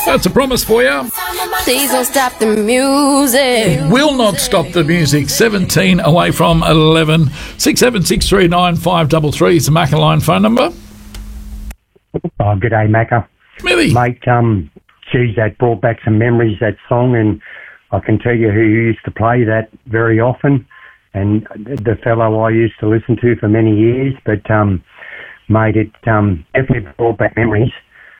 That's a promise for you. Please don't stop the music. Will not stop the music. 17 away from 11. 67639533 is the Macca line phone number. Oh, g'day, Macca. Smithy. Mate, geez, that brought back some memories, that song, and I can tell you who used to play that very often, and the fellow I used to listen to for many years, but, mate, it definitely brought back memories.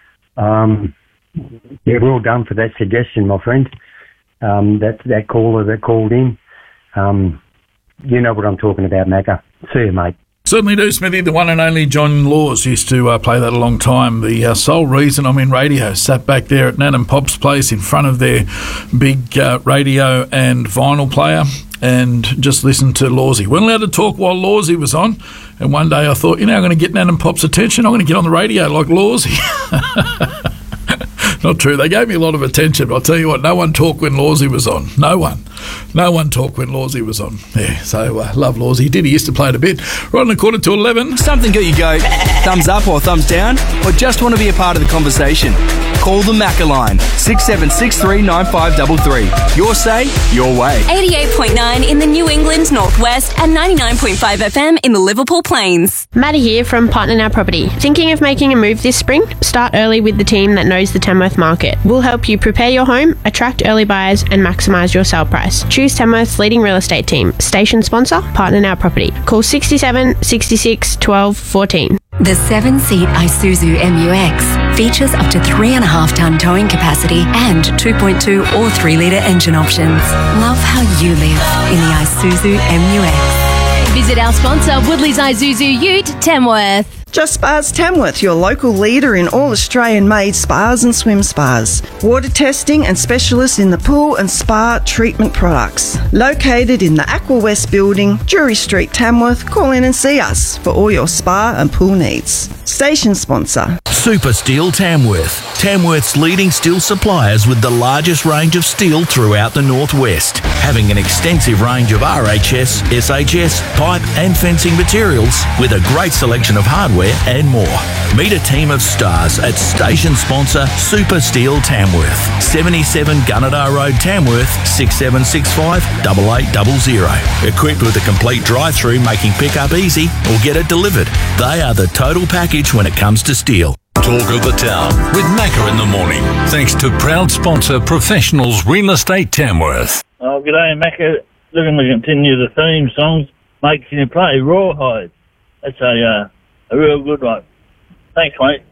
Yeah, well done for that suggestion, my friend. That caller that called in. You know what I'm talking about, Macca. See you, mate. Certainly do, Smithy. The one and only John Laws used to play that a long time. The sole reason I'm in radio, sat back there at Nan and Pop's place in front of their big radio and vinyl player and just listened to Lawsy. Weren't allowed to talk while Lawsy was on. And one day I thought, I'm going to get Nan and Pop's attention. I'm going to get on the radio like Lawsy. Not true. They gave me a lot of attention, but I'll tell you what, no one talked when Lawsy was on. No one. No one talked when Lawsy was on. Yeah, so love Lawsy. He used to play it a bit. Right on the quarter to 11. Something got you go thumbs up or thumbs down, or just want to be a part of the conversation? Call the Macca line, 67639533. Your say, your way. 88.9 in the New England Northwest and 99.5 FM in the Liverpool Plains. Maddie here from Partner Now Property. Thinking of making a move this spring? Start early with the team that knows the Tamworth market. We'll help you prepare your home, attract early buyers and maximise your sale price. Choose Tamworth's leading real estate team. Station sponsor, Partner Now Property. Call 67 66 12 14. The 7-seat Isuzu MU-X features up to 3.5-tonne towing capacity and 2.2 or 3-litre engine options. Love how you live in the Isuzu MU-X. Visit our sponsor, Woodley's Isuzu Ute, Tamworth. Just Spas Tamworth, your local leader in all Australian-made spas and swim spas. Water testing and specialists in the pool and spa treatment products. Located in the Aqua West building, Drury Street, Tamworth. Call in and see us for all your spa and pool needs. Station sponsor. Super Steel Tamworth. Tamworth's leading steel suppliers with the largest range of steel throughout the Northwest. Having an extensive range of RHS, SHS, pipe and fencing materials with a great selection of hardware and more. Meet a team of stars at station sponsor Super Steel Tamworth. 77 Gunnedah Road, Tamworth, 6765 8800. Equipped with a complete drive-through making pickup easy or get it delivered. They are the total package when it comes to steel. Talk of the Town with Macca in the morning. Thanks to proud sponsor Professionals Real Estate Tamworth. Oh, g'day, Macca. Looking to continue the theme songs. Mate, can you play Rawhide? That's a real good one. Thanks, mate.